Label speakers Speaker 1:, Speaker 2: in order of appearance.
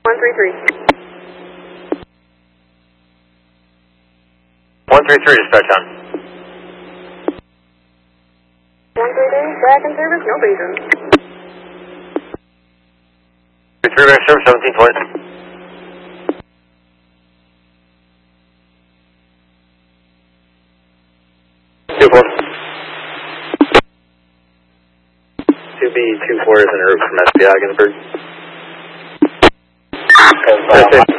Speaker 1: 133.
Speaker 2: 133, dispatch on.
Speaker 1: 133, back in service, no basin.
Speaker 2: 3 back service, 1720. B24 is en route from SPI Ogdensburg.